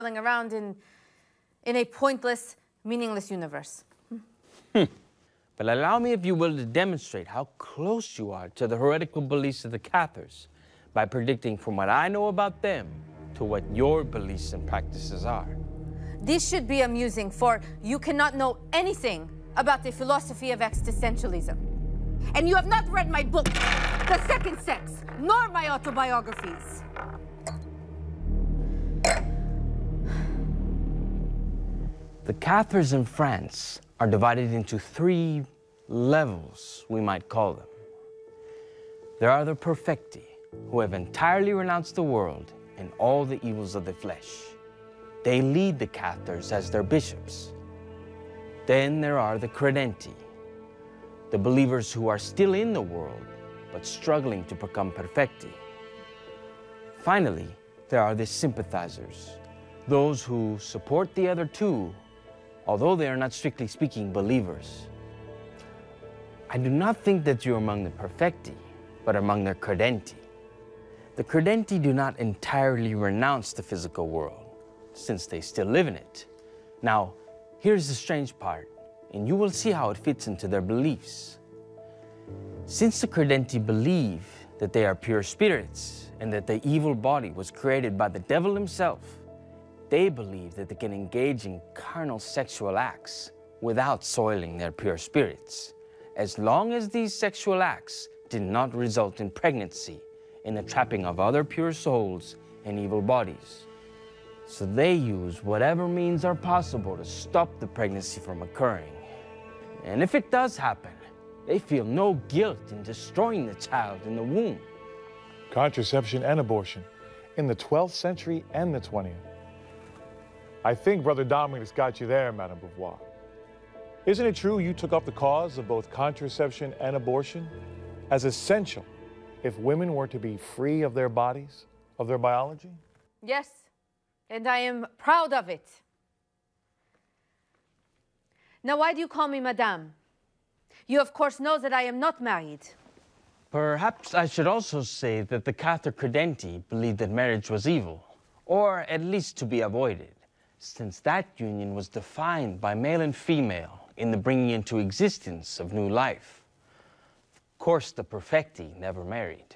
around in a pointless, meaningless universe. But allow me, if you will, to demonstrate how close you are to the heretical beliefs of the Cathars by predicting from what I know about them to what your beliefs and practices are. This should be amusing, for you cannot know anything about the philosophy of existentialism. And you have not read my book, The Second Sex, nor my autobiographies. The Cathars in France are divided into 3 levels, we might call them. There are the perfecti, who have entirely renounced the world and all the evils of the flesh. They lead the Cathars as their bishops. Then there are the credenti, the believers who are still in the world, but struggling to become perfecti. Finally, there are the sympathizers, those who support the other 2, although they are not strictly speaking believers. I do not think that you're among the perfecti, but among the credenti. The credenti do not entirely renounce the physical world, since they still live in it. Now, here's the strange part, and you will see how it fits into their beliefs. Since the credenti believe that they are pure spirits and that the evil body was created by the devil himself, they believe that they can engage in carnal sexual acts without soiling their pure spirits, as long as these sexual acts did not result in pregnancy and the trapping of other pure souls and evil bodies. So they use whatever means are possible to stop the pregnancy from occurring. And if it does happen, they feel no guilt in destroying the child in the womb. Contraception and abortion in the 12th century and the 20th. I think Brother Dominic's got you there, Madame Beauvoir. Isn't it true you took up the cause of both contraception and abortion as essential if women were to be free of their bodies, of their biology? Yes, and I am proud of it. Now, why do you call me Madame? You, of course, know that I am not married. Perhaps I should also say that the Cathar credenti believed that marriage was evil, or at least to be avoided, since that union was defined by male and female in the bringing into existence of new life. Of course, the perfecti never married.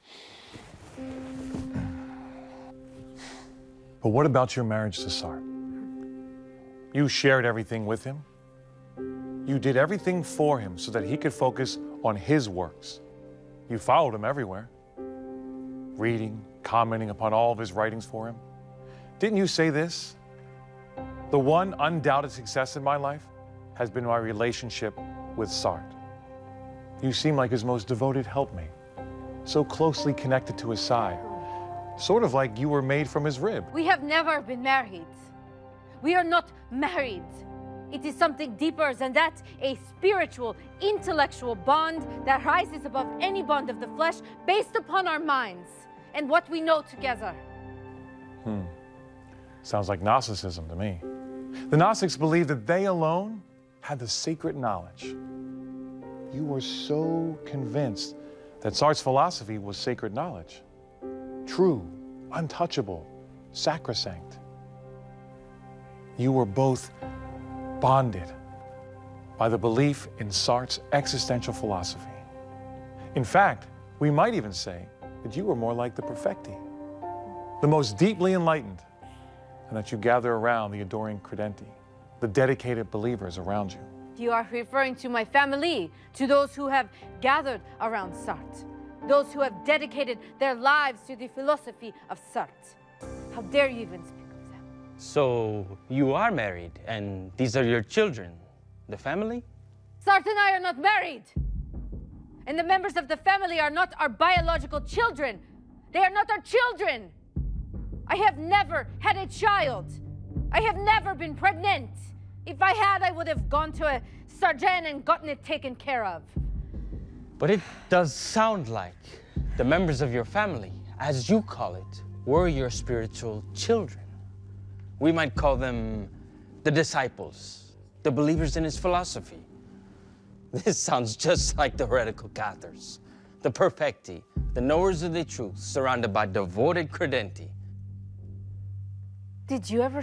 But what about your marriage to Sartre? You shared everything with him. You did everything for him so that he could focus on his works. You followed him everywhere, reading, commenting upon all of his writings for him. Didn't you say this? The one undoubted success in my life has been my relationship with Sartre. You seem like his most devoted helpmate, so closely connected to his side, sort of like you were made from his rib. We have never been married. We are not married. It is something deeper than that, a spiritual, intellectual bond that rises above any bond of the flesh based upon our minds and what we know together. Sounds like Gnosticism to me. The Gnostics believed that they alone had the sacred knowledge. You were so convinced that Sartre's philosophy was sacred knowledge. True, untouchable, sacrosanct. You were both bonded by the belief in Sartre's existential philosophy. In fact, we might even say that you were more like the perfecti, the most deeply enlightened, and that you gather around the adoring credenti, the dedicated believers around you. You are referring to my family, to those who have gathered around Sartre, those who have dedicated their lives to the philosophy of Sartre. How dare you even speak of them? So you are married, and these are your children, the family? Sartre and I are not married. And the members of the family are not our biological children. They are not our children. I have never had a child. I have never been pregnant. If I had, I would have gone to a surgeon and gotten it taken care of. But it does sound like the members of your family, as you call it, were your spiritual children. We might call them the disciples, the believers in his philosophy. This sounds just like the heretical Cathars, the perfecti, the knowers of the truth, surrounded by devoted credenti. Did you ever